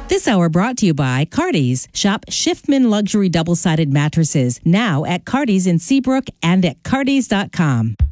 This hour brought to you by Cardi's. Shop Schiffman Luxury Double-Sided Mattresses now at Cardi's in Seabrook and at cardis.com.